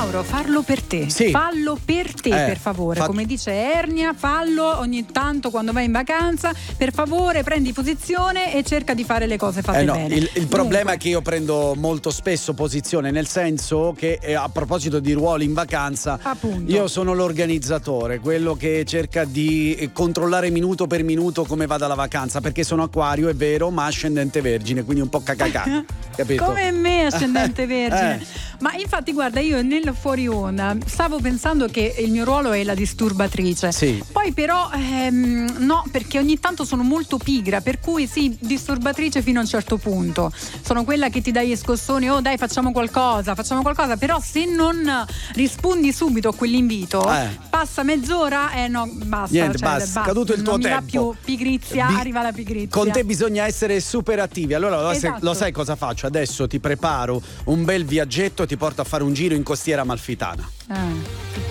Mauro, farlo per te. Sì. Fallo per te, per favore. Come dice Ernia, fallo ogni tanto quando vai in vacanza. Per favore, prendi posizione e cerca di fare le cose fatte bene. Il problema è che io prendo molto spesso posizione, nel senso che a proposito di ruoli in vacanza, appunto, io sono l'organizzatore, quello che cerca di controllare minuto per minuto come vada la vacanza, perché sono Acquario, è vero, ma ascendente Vergine, quindi un po' cacacà. Capito? Come me, ascendente Vergine. Ma infatti guarda, io nel fuori onda stavo pensando che il mio ruolo è la disturbatrice. Sì. Poi però no, perché ogni tanto sono molto pigra, per cui sì, disturbatrice fino a un certo punto. Sono quella che ti dà gli scossoni, oh dai facciamo qualcosa, però se non rispondi subito a quell'invito, passa mezz'ora, no, basta. Niente, cioè, basta, caduto il tuo non tempo. Mi va più pigrizia, arriva la pigrizia. Con te bisogna essere super attivi. Allora esatto. Lo sai cosa faccio? Adesso ti preparo un bel viaggetto, ti porto a fare un giro in Costiera Amalfitana.